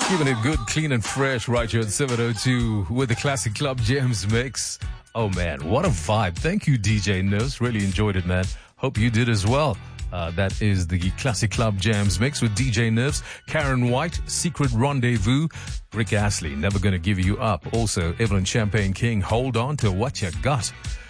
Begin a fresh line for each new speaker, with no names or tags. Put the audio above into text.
Keeping it good, clean and fresh right here at 702 with the Classic Club Jams mix. Oh man, what a vibe. Thank you, DJ Nerves. Really enjoyed it, man. Hope you did as well. That is the Classic Club Jams mix with DJ Nerves, Karen White, Secret Rendezvous, Rick Astley, Never Gonna Give You Up. Also, Evelyn Champagne King, Hold On to What You Got.